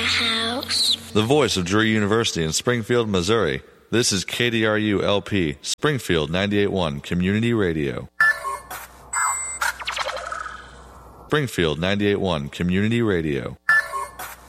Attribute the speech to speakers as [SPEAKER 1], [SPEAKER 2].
[SPEAKER 1] house.
[SPEAKER 2] The voice of Drury University in Springfield, Missouri. This is KDRU-LP, Springfield 98.1 Community Radio. Springfield 98.1 Community Radio.